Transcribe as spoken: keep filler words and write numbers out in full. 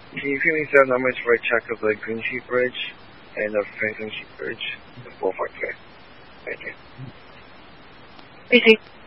Can you give me the numbers for a check of the Green Sheet Bridge and the Franklin Sheet Bridge? The both are clear. Thank you. Busy.